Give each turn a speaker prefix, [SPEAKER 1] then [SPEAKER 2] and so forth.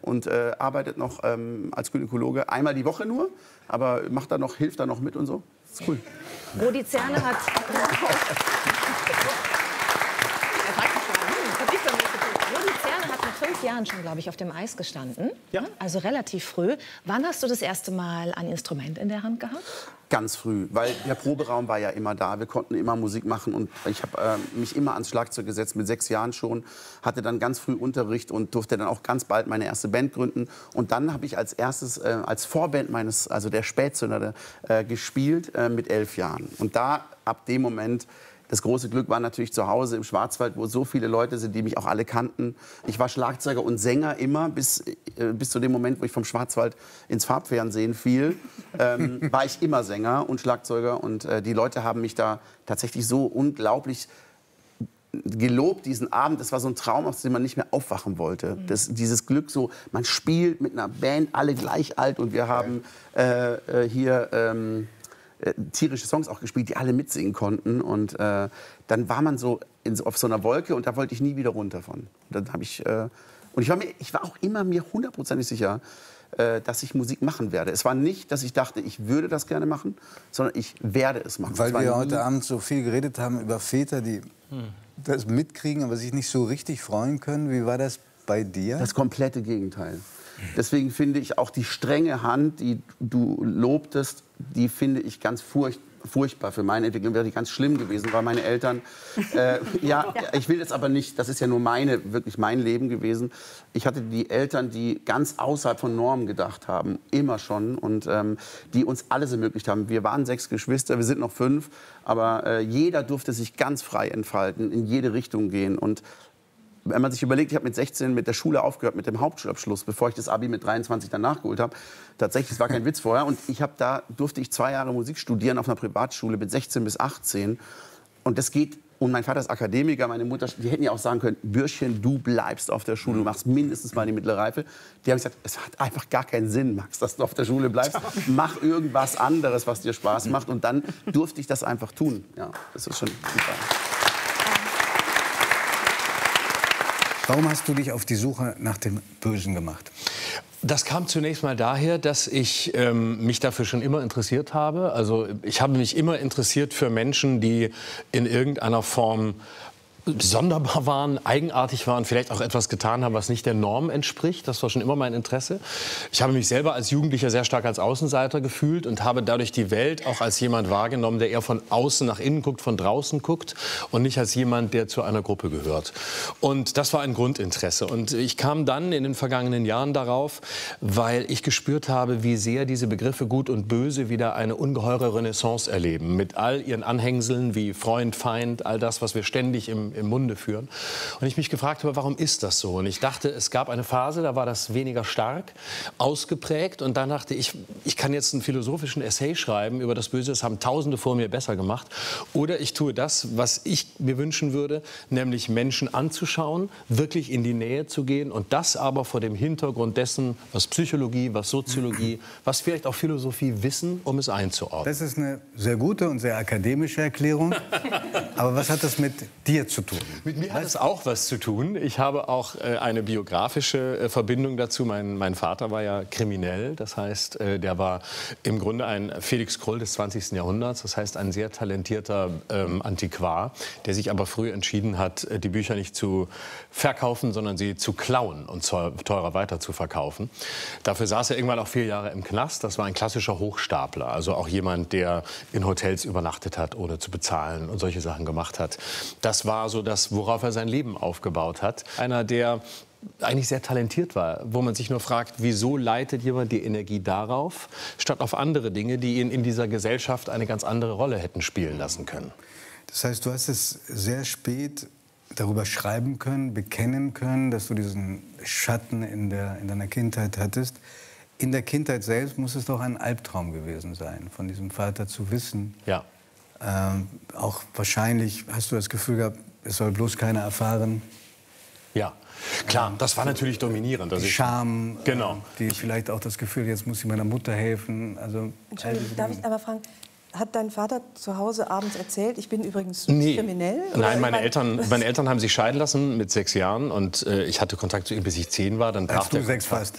[SPEAKER 1] und arbeitet noch als Gynäkologe einmal die Woche nur, aber hilft da noch mit und so. Das ist cool.
[SPEAKER 2] Rudi Zerne hat... Rudi Zerne hat mit 5 Jahren schon, glaube ich, auf dem Eis gestanden.
[SPEAKER 1] Ja.
[SPEAKER 2] Also relativ früh. Wann hast du das erste Mal ein Instrument in der Hand gehabt?
[SPEAKER 1] Ganz früh, weil der Proberaum war ja immer da. Wir konnten immer Musik machen und ich habe mich immer ans Schlagzeug gesetzt, mit 6 Jahren schon. Hatte dann ganz früh Unterricht und durfte dann auch ganz bald meine erste Band gründen. Und dann habe ich als erstes, als Vorband also der Spätzünder, gespielt mit 11 Jahren. Und da, ab dem Moment, das große Glück war natürlich zu Hause im Schwarzwald, wo so viele Leute sind, die mich auch alle kannten. Ich war Schlagzeuger und Sänger immer, bis zu dem Moment, wo ich vom Schwarzwald ins Farbfernsehen fiel, war ich immer Sänger und Schlagzeuger. Und die Leute haben mich da tatsächlich so unglaublich gelobt, diesen Abend. Das war so ein Traum, aus dem man nicht mehr aufwachen wollte. Dieses Glück, so, man spielt mit einer Band, alle gleich alt, und wir haben tierische Songs auch gespielt, die alle mitsingen konnten. Und dann war man so auf so einer Wolke, und da wollte ich nie wieder runter von. Dann habe ich ich war auch immer mir hundertprozentig sicher, dass ich Musik machen werde. Es war nicht, dass ich dachte, ich würde das gerne machen, sondern ich werde es machen.
[SPEAKER 3] Weil wir heute Abend so viel geredet haben über Väter, die das mitkriegen, aber sich nicht so richtig freuen können. Wie war das bei dir?
[SPEAKER 1] Das komplette Gegenteil. Deswegen finde ich auch die strenge Hand, die du lobtest, die finde ich ganz furchtbar. Für meine Entwicklung wäre die ganz schlimm gewesen, weil meine Eltern, ich will das aber nicht, das ist ja nur wirklich mein Leben gewesen. Ich hatte die Eltern, die ganz außerhalb von Normen gedacht haben, immer schon, und die uns alles ermöglicht haben. Wir waren 6 Geschwister, wir sind noch 5, aber jeder durfte sich ganz frei entfalten, in jede Richtung gehen. Und wenn man sich überlegt, ich habe mit 16 mit der Schule aufgehört, mit dem Hauptschulabschluss, bevor ich das Abi mit 23 dann nachgeholt habe. Tatsächlich, das war kein Witz vorher. Und durfte ich 2 Jahre Musik studieren auf einer Privatschule mit 16 bis 18. Und das geht, und mein Vater ist Akademiker, meine Mutter, die hätten ja auch sagen können, Bürschchen, du bleibst auf der Schule, du machst mindestens mal die mittlere Reife. Die haben gesagt, es hat einfach gar keinen Sinn, Max, dass du auf der Schule bleibst. Mach irgendwas anderes, was dir Spaß macht. Und dann durfte ich das einfach tun. Ja, das ist schon super.
[SPEAKER 3] Warum hast du dich auf die Suche nach dem Bösen gemacht?
[SPEAKER 4] Das kam zunächst mal daher, dass ich mich dafür schon immer interessiert habe. Also ich habe mich immer interessiert für Menschen, die in irgendeiner Form sonderbar waren, eigenartig waren, vielleicht auch etwas getan haben, was nicht der Norm entspricht. Das war schon immer mein Interesse. Ich habe mich selber als Jugendlicher sehr stark als Außenseiter gefühlt und habe dadurch die Welt auch als jemand wahrgenommen, der eher von außen nach innen guckt, von draußen guckt und nicht als jemand, der zu einer Gruppe gehört. Und das war ein Grundinteresse. Und ich kam dann in den vergangenen Jahren darauf, weil ich gespürt habe, wie sehr diese Begriffe Gut und Böse wieder eine ungeheure Renaissance erleben. Mit all ihren Anhängseln wie Freund, Feind, all das, was wir ständig im Munde führen. Und ich mich gefragt habe, warum ist das so? Und ich dachte, es gab eine Phase, da war das weniger stark ausgeprägt. Und dann dachte ich, ich kann jetzt einen philosophischen Essay schreiben über das Böse. Das haben Tausende vor mir besser gemacht. Oder ich tue das, was ich mir wünschen würde, nämlich Menschen anzuschauen, wirklich in die Nähe zu gehen. Und das aber vor dem Hintergrund dessen, was Psychologie, was Soziologie, was vielleicht auch Philosophie wissen, um es einzuordnen.
[SPEAKER 3] Das ist eine sehr gute und sehr akademische Erklärung. Aber was hat das mit dir zu tun?
[SPEAKER 4] Mit mir hat es auch was zu tun. Ich habe auch eine biografische Verbindung dazu. Mein Vater war ja kriminell. Das heißt, der war im Grunde ein Felix Krull des 20. Jahrhunderts. Das heißt, ein sehr talentierter Antiquar, der sich aber früh entschieden hat, die Bücher nicht zu verkaufen, sondern sie zu klauen und zwar teurer weiter zu verkaufen. Dafür saß er irgendwann auch 4 Jahre im Knast. Das war ein klassischer Hochstapler. Also auch jemand, der in Hotels übernachtet hat, ohne zu bezahlen und solche Sachen gemacht hat. Das war so das, worauf er sein Leben aufgebaut hat. Einer, der eigentlich sehr talentiert war, wo man sich nur fragt, wieso leitet jemand die Energie darauf, statt auf andere Dinge, die ihn in dieser Gesellschaft eine ganz andere Rolle hätten spielen lassen können.
[SPEAKER 3] Das heißt, du hast es sehr spät darüber schreiben können, bekennen können, dass du diesen Schatten in deiner Kindheit hattest. In der Kindheit selbst muss es doch ein Albtraum gewesen sein, von diesem Vater zu wissen.
[SPEAKER 4] Ja.
[SPEAKER 3] Auch wahrscheinlich hast du das Gefühl gehabt, es soll bloß keiner erfahren.
[SPEAKER 4] Ja, klar, das war natürlich dominierend.
[SPEAKER 3] Die Scham,
[SPEAKER 4] genau.
[SPEAKER 3] Die vielleicht auch das Gefühl, jetzt muss ich meiner Mutter helfen. Also,
[SPEAKER 5] Entschuldigung, darf ich aber fragen, hat dein Vater zu Hause abends erzählt, ich bin übrigens kriminell?
[SPEAKER 4] Nein, meine Eltern haben sich scheiden lassen mit 6 Jahren und ich hatte Kontakt zu ihm, bis ich 10 war. Dann
[SPEAKER 3] als du 6 warst.